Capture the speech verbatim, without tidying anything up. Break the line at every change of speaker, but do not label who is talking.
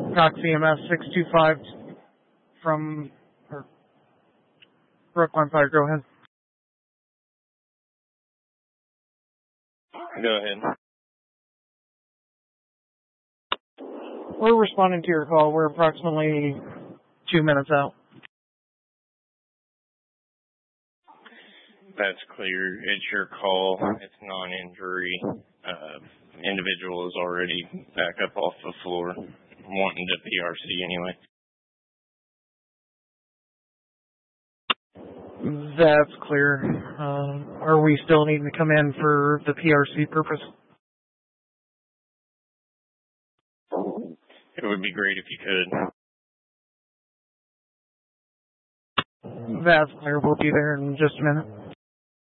Cox E M S six two five from or, Brooklyn Fire. Go ahead.
Go ahead.
We're responding to your call. We're approximately two minutes out.
That's clear. It's your call. It's non-injury. Uh, individual is already back up off the floor, wanting to P R C anyway.
That's clear. Uh, are we still needing to come in for the P R C purpose?
It would be great if you could.
That's clear. We'll be there in just a minute.